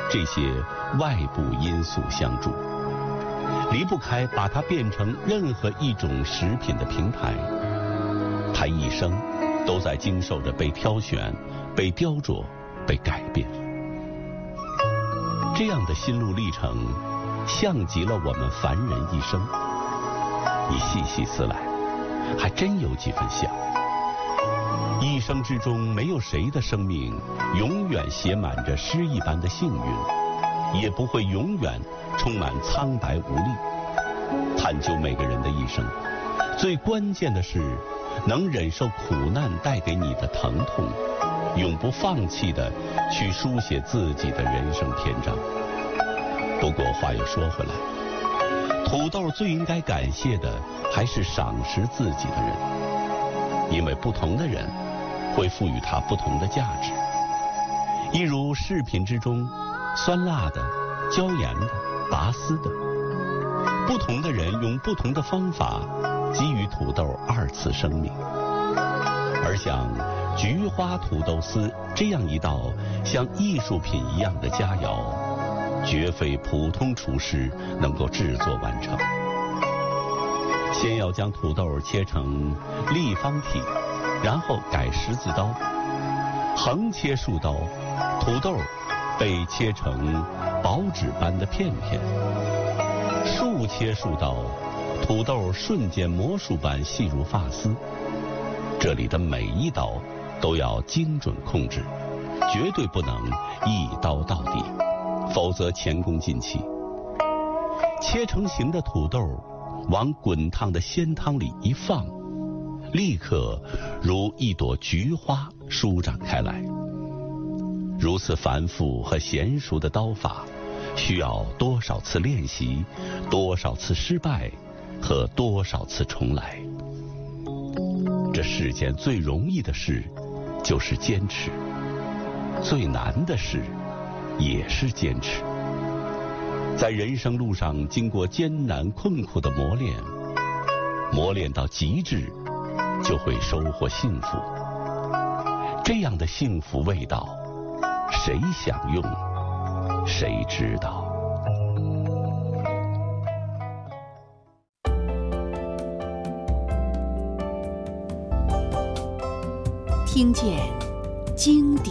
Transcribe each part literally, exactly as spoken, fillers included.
这些外部因素相助，离不开把它变成任何一种食品的平台。他一生都在经受着被挑选、被雕琢、被改变。这样的心路历程，像极了我们凡人一生。你细细思来，还真有几分像。一生之中，没有谁的生命永远写满着诗一般的幸运，也不会永远充满苍白无力。探究每个人的一生，最关键的是能忍受苦难带给你的疼痛，永不放弃的去书写自己的人生篇章。不过话又说回来，土豆最应该感谢的还是赏识自己的人，因为不同的人会赋予它不同的价值。一如饰品之中，酸辣的、椒盐的、拔丝的，不同的人用不同的方法给予土豆二次生命。而像菊花土豆丝这样一道像艺术品一样的佳肴，绝非普通厨师能够制作完成。先要将土豆切成立方体，然后改十字刀，横切数刀，土豆被切成薄纸般的片片；竖切数刀，土豆瞬间魔术般细如发丝。这里的每一刀都要精准控制，绝对不能一刀到底，否则前功尽弃。切成型的土豆往滚烫的鲜汤里一放，立刻如一朵菊花舒展开来。如此繁复和娴熟的刀法，需要多少次练习，多少次失败和多少次重来。这世间最容易的事就是坚持，最难的事也是坚持。在人生路上经过艰难困苦的磨练，磨练到极致，就会收获幸福。这样的幸福味道，谁享用，谁知道。 听见经典。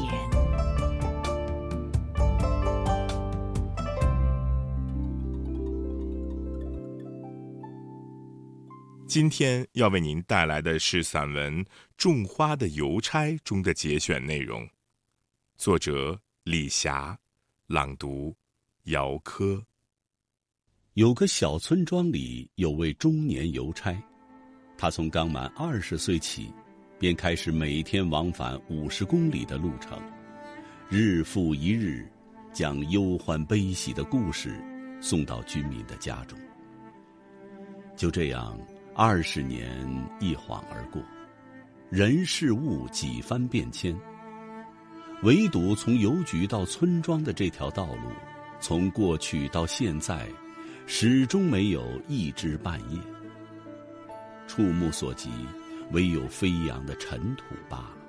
今天要为您带来的是散文《种花的邮差》中的节选内容，作者李霞，朗读姚科。 有个小村庄里有位中年邮差，他从刚满二十岁起，便开始每天往返五十公里的路程，日复一日，将忧欢悲喜的故事送到居民的家中。就这样，二十年一晃而过，人事物几番变迁，唯独从邮局到村庄的这条道路，从过去到现在，始终没有一枝半叶。触目所及，唯有飞扬的尘土罢了。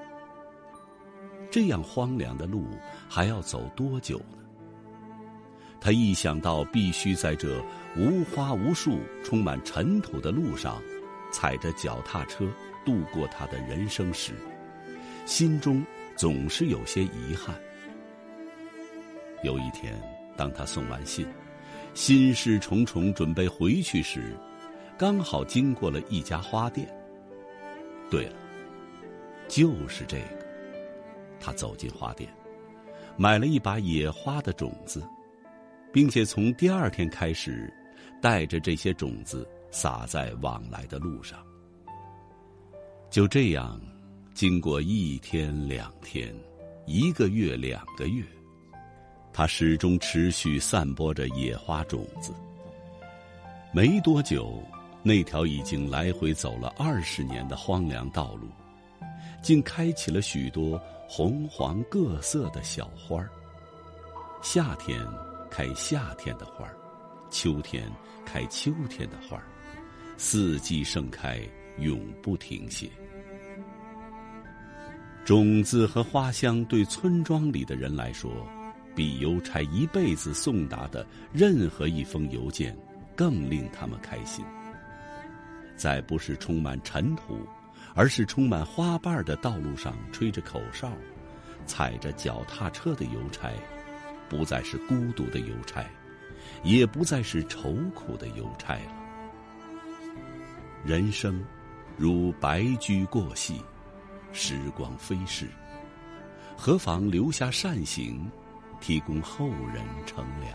这样荒凉的路还要走多久呢？他一想到必须在这无花无树、充满尘土的路上，踩着脚踏车度过他的人生时，心中总是有些遗憾。有一天，当他送完信，心事重重准备回去时，刚好经过了一家花店。对了，就是这个。他走进花店，买了一把野花的种子，并且从第二天开始，带着这些种子撒在往来的路上。就这样，经过一天两天，一个月两个月，他始终持续散播着野花种子。没多久，那条已经来回走了二十年的荒凉道路，竟开起了许多红黄各色的小花儿。夏天开夏天的花儿，秋天开秋天的花儿，四季盛开，永不停歇。种子和花香对村庄里的人来说， 比邮差一辈子送达的任何一封邮件更令他们开心。在不是充满尘土，而是充满花瓣的道路上吹着口哨，踩着脚踏车的邮差，不再是孤独的邮差，也不再是愁苦的邮差了。人生如白驹过隙，时光飞逝，何妨留下善行，提供后人乘凉。